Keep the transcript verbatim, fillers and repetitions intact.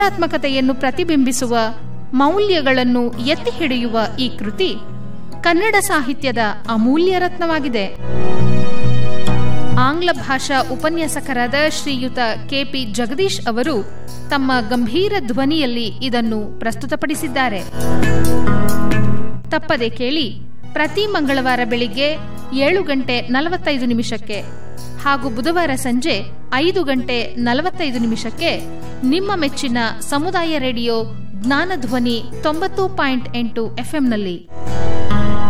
ಸಕಾರಾತ್ಮಕತೆಯನ್ನು ಪ್ರತಿಬಿಂಬಿಸುವ ಮೌಲ್ಯಗಳನ್ನು ಎತ್ತಿ ಹಿಡಿಯುವ ಈ ಕೃತಿ ಕನ್ನಡ ಸಾಹಿತ್ಯದ ಅಮೂಲ್ಯ ರತ್ನವಾಗಿದೆ. ಆಂಗ್ಲ ಭಾಷಾ ಉಪನ್ಯಾಸಕರಾದ ಶ್ರೀಯುತ ಕೆಪಿ ಜಗದೀಶ್ ಅವರು ತಮ್ಮ ಗಂಭೀರ ಧ್ವನಿಯಲ್ಲಿ ಇದನ್ನು ಪ್ರಸ್ತುತಪಡಿಸಿದ್ದಾರೆ. ತಪ್ಪದೆ ಕೇಳಿ, ಪ್ರತಿ ಮಂಗಳವಾರ ಬೆಳಿಗ್ಗೆ ಏಳು ಗಂಟೆ ನಲವತ್ತೈದು ನಿಮಿಷಕ್ಕೆ ಹಾಗೂ ಬುಧವಾರ ಸಂಜೆ ಐದು ಗಂಟೆ ನಲವತ್ತೈದು ನಿಮಿಷಕ್ಕೆ ನಿಮ್ಮ ಮೆಚ್ಚಿನ ಸಮುದಾಯ ರೇಡಿಯೋ ಜ್ಞಾನಧ್ವನಿ ತೊಂಬತ್ತು ಪಾಯಿಂಟ್ ಎಂಟು ಎಫ್ಎಂನಲ್ಲಿ.